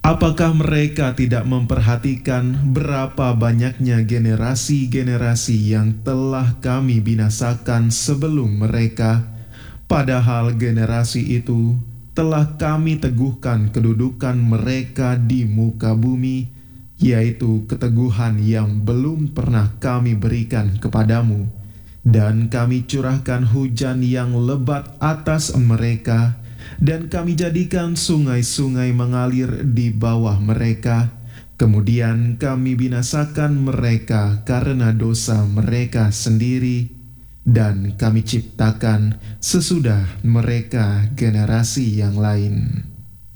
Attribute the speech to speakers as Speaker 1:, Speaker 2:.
Speaker 1: Apakah mereka tidak memperhatikan berapa banyaknya generasi-generasi yang telah kami binasakan sebelum mereka, padahal generasi itu telah kami teguhkan kedudukan mereka di muka bumi, yaitu keteguhan yang belum pernah kami berikan kepadamu, dan kami curahkan hujan yang lebat atas mereka, dan kami jadikan sungai-sungai mengalir di bawah mereka. Kemudian kami binasakan mereka karena dosa mereka sendiri, dan kami ciptakan sesudah mereka generasi yang lain.